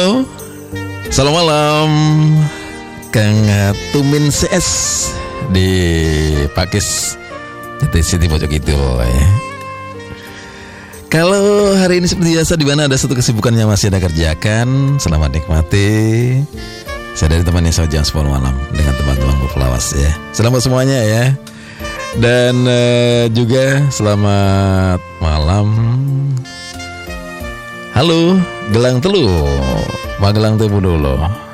Halo, selamat malam Kang Tumin CS di Pakis Jati City Pojok Kidul ya. Kalau hari ini seperti biasa, di mana ada satu kesibukan yang masih Anda kerjakan, selamat nikmati. Saya dari temannya jam 10 malam dengan teman-teman berpelawas ya. Selamat semuanya ya. Dan juga selamat malam. Halo, Gelang Telu, Magelang Temu dulu.